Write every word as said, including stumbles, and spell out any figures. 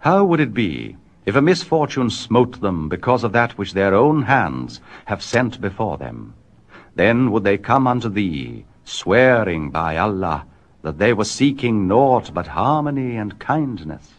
How would it be if a misfortune smote them because of that which their own hands have sent before them? Then would they come unto thee, swearing by Allah that they were seeking naught but harmony and kindness.